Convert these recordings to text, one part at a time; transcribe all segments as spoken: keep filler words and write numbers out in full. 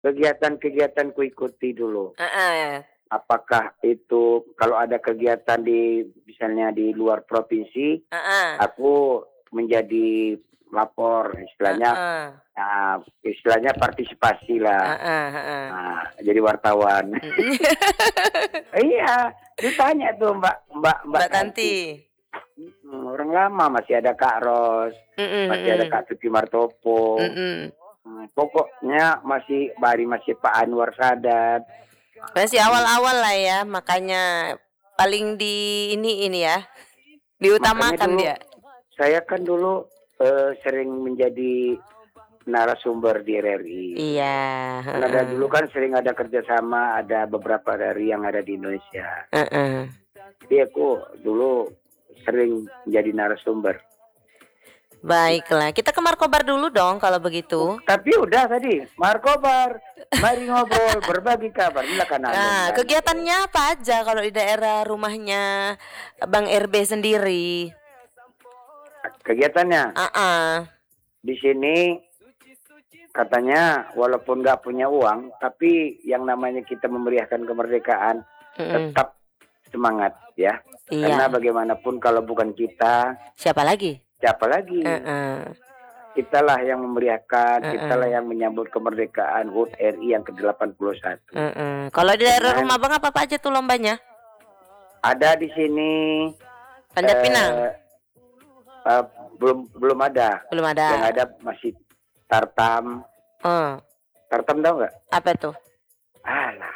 kegiatan-kegiatan kuikuti dulu. Heeh. Apakah itu kalau ada kegiatan di misalnya di luar provinsi, Heeh. aku menjadi lapor istilahnya, Heeh. eee, istilahnya partisipasilah. Heeh heeh. Nah, jadi wartawan. Mhm. Iya, ditanya tuh Mbak Mbak Mbak Mbak Tanti. Tanti. Mhm, orang lama masih ada Kak Ros, Mhm masih ada mhm. Kak Tuti Martopo, Mhm. mmm, pokoknya masih bari masih Pak Anwar Sadat. Masih Nah, mhm. awal-awal lah ya, makanya paling diiniin ya, Makanya diutamakan dulu, dia. saya kan dulu, eee, sering menjadi narasumber di R R I. Iya, Kan ada dulu heeh. kan sering ada kerjasama, ada beberapa R R I yang ada di Indonesia. Heeh. Jadi aku dulu sering jadi narasumber. Baiklah, kita ke Markobar dulu dong kalau begitu. Tapi udah tadi, Markobar, mari ngobrol, berbagi kabar. Silakan Anda Nah, mulai ngobrol. kegiatannya apa aja kalau di daerah rumahnya Bang R B sendiri? Kegiatannya? Heeh. Di sini katanya walaupun nggak punya uang, tapi yang namanya kita memeriahkan kemerdekaan, Mhm. tetap semangat ya. Karena Iya. bagaimanapun kalau bukan kita, Siapa lagi? siapa lagi? Heeh. Kitalah yang memeriahkan, kitalah Heeh. yang menyambut kemerdekaan H U T R I yang ke delapan puluh satu. Heeh. Kalau di daerah Dengan rumah Abang apa-apa aja tuh lombanya? ada di sini, Panjat eee, pinang? eee, belum belum ada. Belum Yang ada. ada masih tartam. Oh. Tartam tahu nggak? Apa tuh? Alah.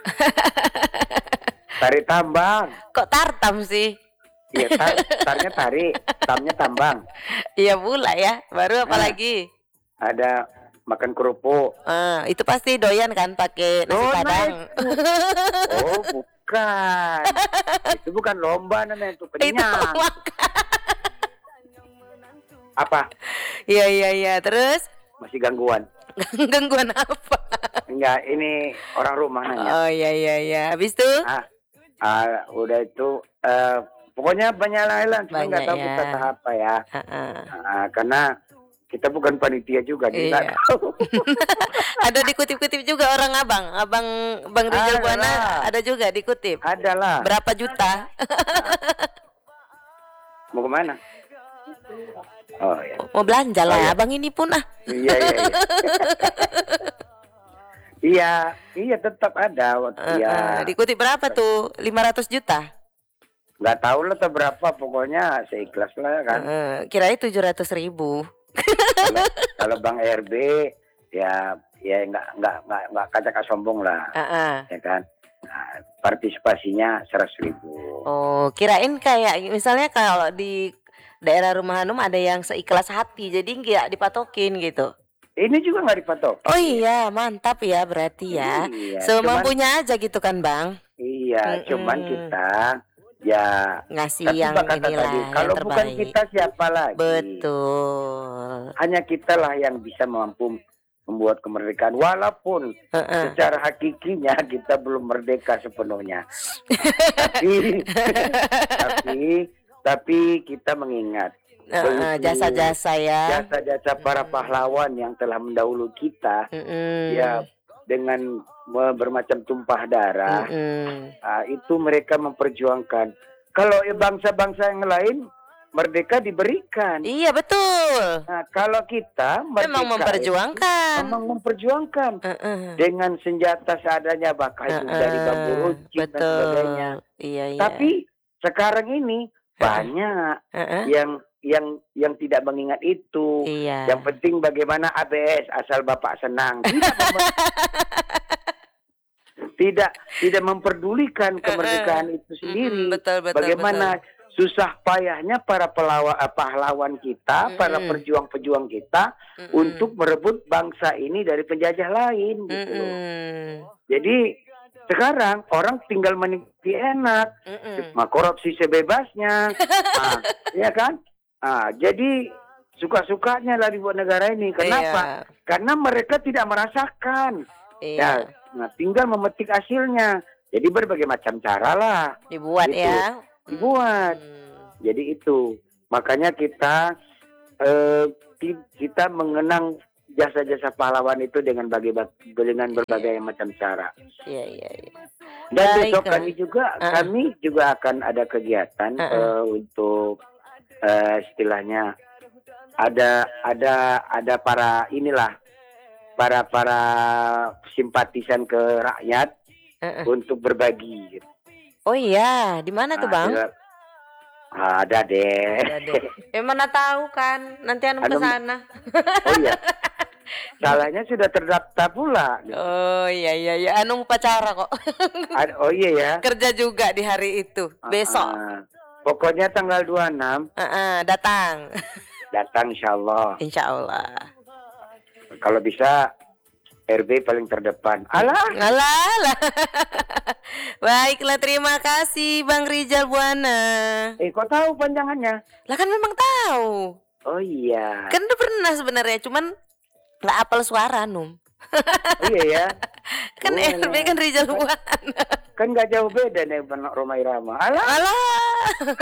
Tari tambang. Kok tartam sih? Iya, tar tarnya tari, tamnya tambang. Iya pula ya, baru apa Nah, lagi? ada makan kerupuk. Eee, itu pasti doyan kan pakai nasi Oh, nah padang? itu. Oh, bukan. Itu bukan lomba namanya, itu Itu kenyang. makan. Apa? Iya iya iya, terus? Masih gangguan. Gangguan apa? Enggak, ini orang rumah nanya. Oh, iya iya iya, habis itu? Ah, ah, udah itu, eee, pokoknya banyak hal-hal, cuma nggak Banyak tahu ya. kita tahap apa ya. Heeh. Heeh, karena kita bukan panitia juga, jadi nggak Iya. tahu. Ada dikutip-kutip juga orang Abang, Abang Bang Rizal Buana Adalah. ada juga dikutip? Adalah. Berapa juta? Nah. Mau ke mana? Oh, ya. Mau belanja Oh, lah, ya. Abang ini pun ah. Iya iya iya. Iya, iya tetap ada waktu Heeh, ya. dikutip berapa tuh? lima ratus juta? Nggak tahu lah tuh berapa, pokoknya seikhlas lah kan. Heeh, kirain tujuh ratus ribu. Kalau kalau Bang R B ya ya nggak nggak nggak nggak kacak sombong lah, Heeh. ya kan. Nah, partisipasinya seratus ribu. Oh, kirain kayak misalnya kalau di daerah rumah Hanum ada yang seikhlas hati, jadi nggak dipatokin gitu. Ini juga nggak dipatokin. Oh iya, mantap ya berarti ya. Iya, cuman Semampunya aja gitu kan, Bang? iya, cuman Mhm. kita ya Ngasih tapi yang Mbak kata inilah, tadi, yang kalau bukan terbaik. kita siapa lagi? Betul. Hanya kitalah yang bisa mampu membuat kemerdekaan, walaupun Heeh. secara hakikinya kita belum merdeka sepenuhnya. Tapi tapi tapi kita mengingat Heeh, begitu jasa-jasa ya. jasa-jasa para pahlawan yang telah mendahului kita, ya Mhm. dengan me bermacam tumpah darah, Mhm. ah, itu mereka memperjuangkan. Kalau ya bangsa-bangsa yang lain merdeka diberikan. Iya, betul. Nah, kalau kita Memang merdeka itu memperjuangkan. memang memperjuangkan. Heeh. Dengan senjata seadanya, bahkan itu dari bambu Heeh, runcing dan sebagainya. betul. Iya iya. Tapi sekarang ini Heeh. banyak Heeh. yang yang yang tidak mengingat itu. Iya. Yang penting bagaimana A B S asal Bapak senang. Tidak memper tidak tidak memperdulikan kemerdekaan Heeh. itu Mhm, sendiri. betul betul Bagaimana betul. susah payahnya para pelawa eee, pahlawan kita, para Mhm. perjuang-pejuang kita untuk Mhm. merebut bangsa ini dari penjajah lain, gitu loh. Mhm. Jadi sekarang orang tinggal menikmati enak, Mhm. mah korupsi sebebasnya, ah, ya kan? Ah, jadi suka-sukanya lah dibuat negara ini. Kenapa? Iya. Karena mereka tidak merasakan. Ya, Iya. nah tinggal memetik hasilnya. Jadi berbagai macam cara lah, Dibuat gitu. ya. Dibuat. Mhm. Jadi itu. Makanya kita, eee, ki kita mengenang jasa-jasa pahlawan itu dengan bagai dengan berbagai macam cara. Iya, iya, iya. Dan Baik, besok Kang. kami juga Uh-uh. kami juga akan ada kegiatan Uh-uh. eh, untuk eh, istilahnya ada ada ada para inilah para para simpatisan ke rakyat Uh-uh. untuk berbagi. Gitu. Oh iya, di mana tuh, Bang? Ada, ada deh. Ada deh. Eh, mana tahu kan, nanti Anum ke Anum- sana. Oh iya. Salahnya sudah terdaftar pula. Oh iya iya iya, Anum upacara kok. Ad- Oh iya ya. Kerja juga di hari itu, besok. Ah, pokoknya tanggal dua puluh enam Uh-uh, datang. datang insyaallah. Insya Allah. Kalau bisa R B paling terdepan. Alah. Alah, alah. Baiklah, terima kasih Bang Rizal Buana. Eh kok tahu panjangannya? Lah kan memang tahu. Oh iya. Kan udah pernah sebenarnya, cuman nggak apal suara, Num. Oh iya ya. Kan Oh, R B kan Rizal Buana. Kan nggak jauh beda nih Roma Irama. Alah. Alah.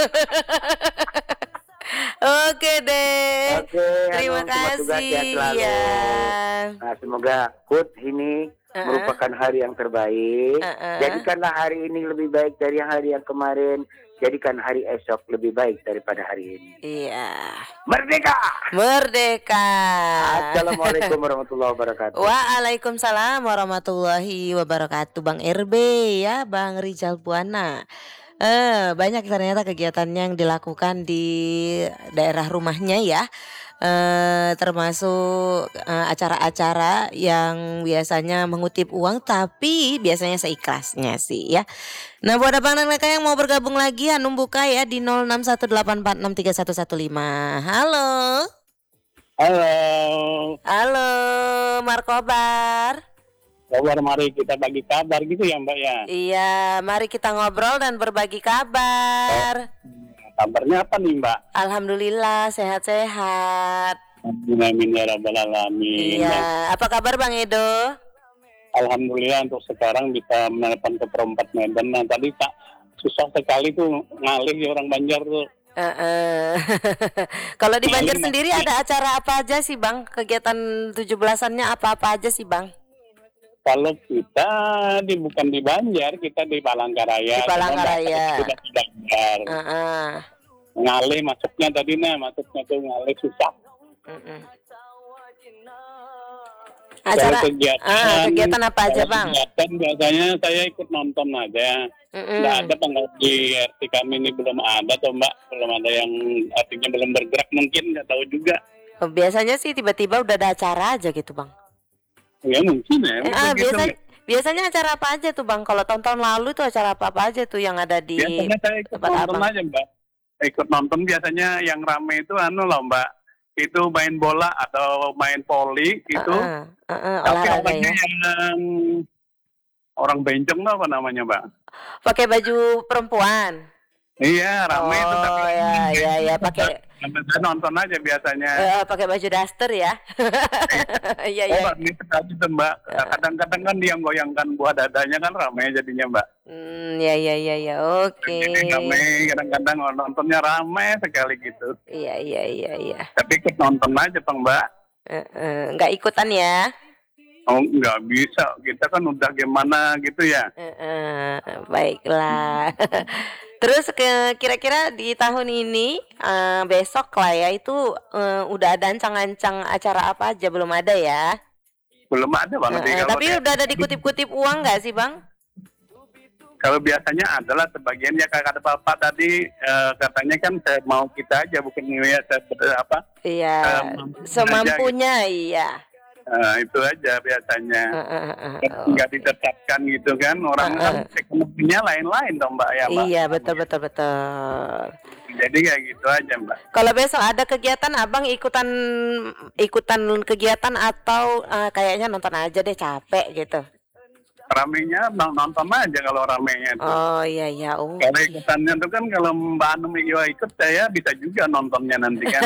Oke deh. Oke. Terima anu, semua tugas kasih sehat selalu. ya. Nah, semoga Hut ini Uh-uh. merupakan hari yang terbaik. Uh-uh. Jadikanlah hari ini lebih baik dari hari yang kemarin. Jadikan hari esok lebih baik daripada hari ini. Iya. Merdeka! Merdeka. Assalamualaikum warahmatullahi wabarakatuh. Waalaikumsalam warahmatullahi wabarakatuh. Bang R B ya, Bang Rizal Buana. Eh, banyak ternyata kegiatannya yang dilakukan di daerah rumahnya ya. Eh, termasuk eh, acara-acara yang biasanya mengutip uang tapi biasanya seikhlasnya sih ya. Nah, buat abang dan kakak yang mau bergabung lagi, Hanum buka ya di nol enam satu delapan empat enam tiga satu satu lima. Halo. Halo, Halo, Markobar. kabar mari kita bagi kabar gitu ya Mbak ya. Iya, mari kita ngobrol dan berbagi kabar. Kabarnya apa nih Mbak? Alhamdulillah sehat-sehat. Amin ya rabbal alamin. Iya, apa kabar Bang Edo? Alhamdulillah untuk sekarang bisa menelepon ke perempat Medan. Nah tadi tak susah sekali tuh ngalih ya orang Banjar tuh. Uh-uh. Kalau di Banjar Ngalih sendiri maksudnya. ada acara apa aja sih Bang? Kegiatan tujuh belasannya apa-apa aja sih Bang? Kalau kita di bukan di Banjar, kita di Palangkaraya. Di Palangkaraya. Kita di Banjar. Uh-uh. Ngalih masuknya tadi nah, masuknya tuh ngalih susah. Uh-uh. Kalau Acara kegiatan, ah, kegiatan apa aja kalau Bang? Kegiatan biasanya saya ikut nonton aja. Uh-uh. Nggak ada tanggal di R T kami ini belum ada tuh Mbak, belum ada yang artinya belum bergerak mungkin nggak tahu juga. Oh, biasanya sih tiba-tiba udah ada acara aja gitu Bang. Ya mungkin ya. Eh, ah, begitu. biasa, biasanya acara apa aja tuh Bang? Kalau tahun-tahun lalu tuh acara apa-apa aja tuh yang ada di Biasanya saya ikut tempat nonton Abang? aja Mbak. Ikut nonton biasanya yang rame itu anu loh Mbak. Itu main bola atau main voli gitu. Uh-uh, uh-uh, Tapi olahraga orangnya ya. yang orang bencong tuh apa namanya Mbak? Pakai baju perempuan. Iya rame itu tapi Oh ya ya ya pakai saya nonton aja biasanya. eh, pakai baju daster ya. Iya iya. Oh, ini sekali tuh Mbak. Kadang-kadang kan dia goyangkan buah dadanya kan ramai jadinya Mbak. Hmm, ya ya ya ya. Oke. Jadi ramai, kadang-kadang orang nontonnya ramai sekali gitu. Iya iya iya iya. Tapi ikut nonton aja Bang Mbak. Eh, eh, nggak ikutan ya. Oh nggak bisa, kita kan udah gimana gitu ya. Eh, eh, baiklah. Terus ke kira-kira di tahun ini eh, besok lah ya itu eh, udah ada ancang-ancang acara apa aja belum ada ya? Belum ada Bang. Eh, eh, tapi udah ada dikutip-kutip uang nggak sih Bang? Kalau biasanya adalah sebagian ya kata Bapak tadi eh, katanya kan saya mau kita aja bukan ya saya ber- apa Iya, eh, mampu aja semampunya iya. Eh, itu aja biasanya. Eh, eh, eh, eh, Nggak ditetapkan gitu kan orang Eh, kan eh. ekonominya lain-lain dong Mbak ya Mbak. Iya betul betul betul. Jadi kayak gitu aja Mbak. Kalau besok ada kegiatan abang ikutan ikutan kegiatan atau eh, kayaknya nonton aja deh capek gitu. Ramenya nong- nonton aja kalau ramenya itu. Oh iya iya. Oh. Kalau ikutannya tuh kan kalau Mbak Anum Iwa ikut saya bisa juga nontonnya nanti kan.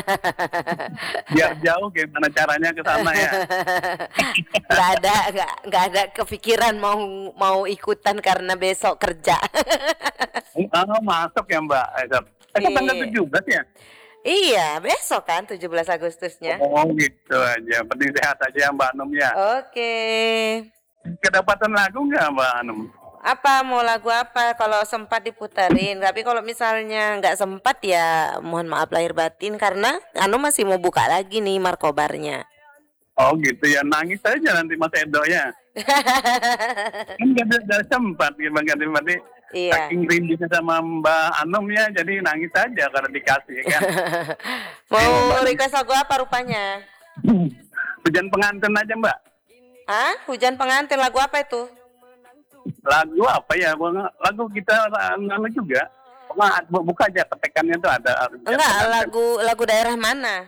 Biar jauh gimana caranya ke sana ya. Nggak ada nggak nggak ada kepikiran mau mau ikutan karena besok kerja. Oh, masuk ya Mbak. Esok. Esok tanggal Iya. tujuh belas ya. Iya, besok kan tujuh belas Agustusnya. Oh gitu aja. Penting sehat aja Mbak Anum ya. Oke. Kedapatan lagu nggak Mbak Anum? Apa mau lagu apa kalau sempat diputerin, tapi kalau misalnya nggak sempat ya mohon maaf lahir batin karena Anu masih mau buka lagi nih markobarnya. Oh gitu ya, nangis aja nanti Mas Edo ya. Kan nggak ada nggak sempat gimana ganti berarti Iya. saking rindunya sama Mbak Anum ya, jadi nangis aja karena dikasih kan. Mau request lagu apa rupanya? Hujan pengantin aja Mbak. Hah? Hujan pengantin lagu apa itu? Lagu apa ya? Lagu kita lalu juga. Pokoknya buka aja ketekannya tuh ada. Enggak, lagu lagu daerah mana?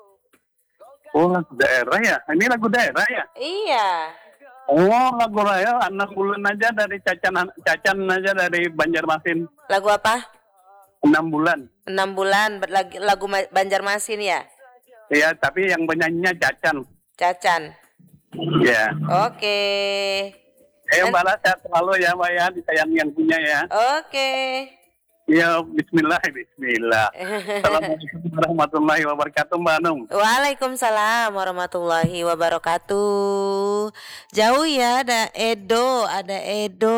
Oh lagu daerah ya? Ini lagu daerah ya? Iya. Oh lagu daerah enam bulan aja dari Cacan Cacan aja dari Banjarmasin. Lagu apa? Enam bulan. Enam bulan lagu, lagu Banjarmasin ya? Iya, tapi yang penyanyinya Cacan. Cacan. Ya. Oke. Ayo Mbak Lah, sehat selalu ya Mbak ya, disayang yang punya ya. Oke. Ya, bismillah, bismillah. Assalamualaikum warahmatullahi wabarakatuh Mbak Anum. Waalaikumsalam warahmatullahi wabarakatuh. Jauh ya, ada Edo, ada Edo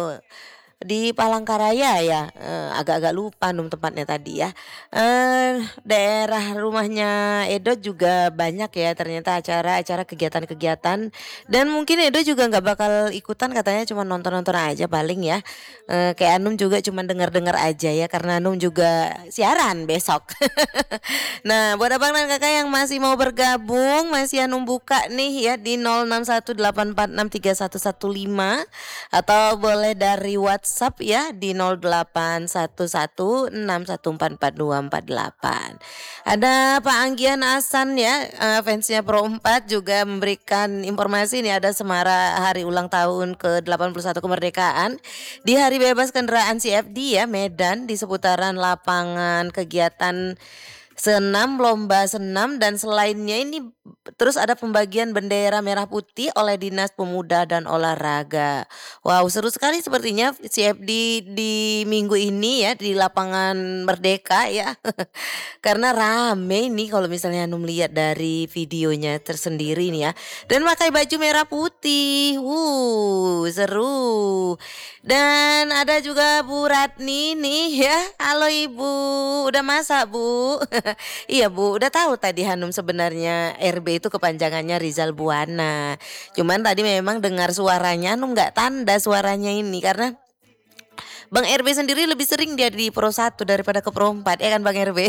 di Palangkaraya ya, eh, agak-agak lupa num tempatnya tadi ya. Eh, daerah rumahnya Edo juga banyak ya ternyata acara-acara kegiatan-kegiatan dan mungkin Edo juga nggak bakal ikutan katanya cuma nonton-nonton aja paling ya. Eh, kayak Anum juga cuma dengar-dengar aja ya karena Anum juga siaran besok. Nah buat abang dan kakak yang masih mau bergabung masih Anum buka nih ya di nol enam satu delapan empat enam tiga satu satu lima atau boleh dari WhatsApp WhatsApp ya di nol delapan satu satu enam satu empat empat dua empat delapan. Ada Pak Anggian Hasan ya, uh, fansnya Pro empat juga memberikan informasi nih ada Semara hari ulang tahun ke delapan puluh satu kemerdekaan di hari bebas kendaraan C F D ya Medan di seputaran lapangan kegiatan senam, lomba senam dan selainnya ini terus ada pembagian bendera merah putih oleh Dinas Pemuda dan Olahraga. Wow, seru sekali sepertinya C F D di minggu ini ya di lapangan Merdeka ya. Karena rame nih kalau misalnya Anum lihat dari videonya tersendiri nih ya. Dan pakai baju merah putih. Wuh, seru. Dan ada juga Bu Ratni nih ya. Halo Ibu, udah masak Bu? Iya Bu, udah tahu tadi Hanum sebenarnya R B itu kepanjangannya Rizal Buana. Cuman tadi memang dengar suaranya Hanum nggak tanda suaranya ini karena Bang R B sendiri lebih sering dia di Pro satu daripada ke Pro empat ya kan Bang R B.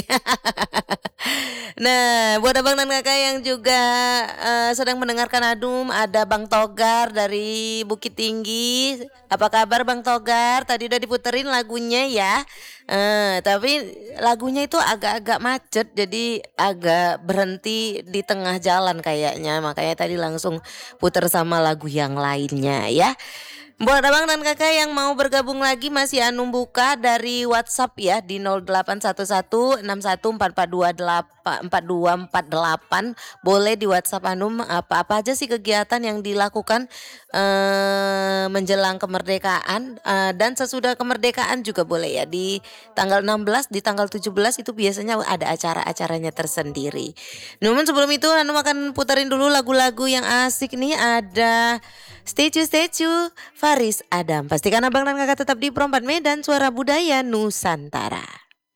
Nah buat abang dan kakak yang juga uh, sedang mendengarkan Adum, ada Bang Togar dari Bukit Tinggi. Apa kabar Bang Togar? Tadi udah diputerin lagunya ya. Uh, tapi lagunya itu agak-agak macet jadi agak berhenti di tengah jalan kayaknya. Makanya tadi langsung puter sama lagu yang lainnya ya. Buat abang dan kakak yang mau bergabung lagi masih Anum buka dari WhatsApp ya di nol delapan satu satu enam satu empat empat dua delapan empat dua empat delapan. Boleh di WhatsApp Anum apa-apa aja sih kegiatan yang dilakukan eh, menjelang kemerdekaan eh, dan sesudah kemerdekaan juga boleh ya di tanggal enam belas, di tanggal tujuh belas itu biasanya ada acara-acaranya tersendiri. Namun sebelum itu Anum akan putarin dulu lagu-lagu yang asik nih. Ada Statue Statue Faris Adam. Pastikan abang dan kakak tetap di Pro empat Medan, suara budaya Nusantara.